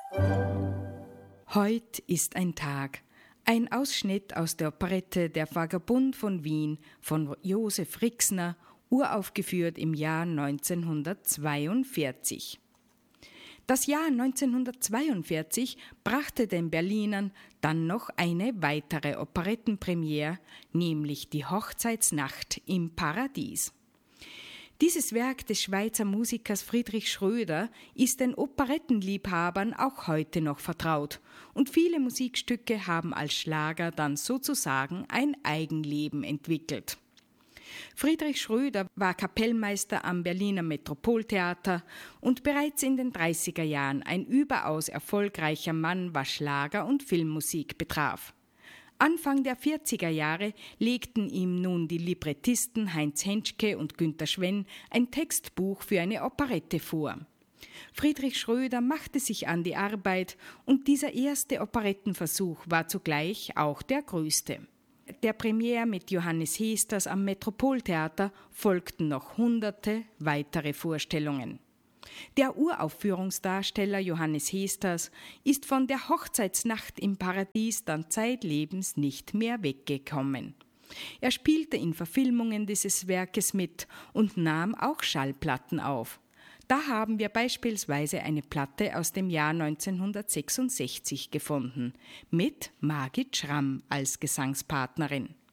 Heut ist ein Tag. Ein Ausschnitt aus der Operette Der Vagabund von Wien von Josef Rixner, uraufgeführt im Jahr 1942. Das Jahr 1942 brachte den Berlinern dann noch eine weitere Operettenpremiere, nämlich die Hochzeitsnacht im Paradies. Dieses Werk des Schweizer Musikers Friedrich Schröder ist den Operettenliebhabern auch heute noch vertraut und viele Musikstücke haben als Schlager dann sozusagen ein Eigenleben entwickelt. Friedrich Schröder war Kapellmeister am Berliner Metropoltheater und bereits in den 30er Jahren ein überaus erfolgreicher Mann, was Schlager und Filmmusik betraf. Anfang der 40er Jahre legten ihm nun die Librettisten Heinz Henschke und Günter Schwenn ein Textbuch für eine Operette vor. Friedrich Schröder machte sich an die Arbeit und dieser erste Operettenversuch war zugleich auch der größte. Der Premiere mit Johannes Heesters am Metropoltheater folgten noch hunderte weitere Vorstellungen. Der Uraufführungsdarsteller Johannes Heesters ist von der Hochzeitsnacht im Paradies dann zeitlebens nicht mehr weggekommen. Er spielte in Verfilmungen dieses Werkes mit und nahm auch Schallplatten auf. Da haben wir beispielsweise eine Platte aus dem Jahr 1966 gefunden, mit Margit Schramm als Gesangspartnerin.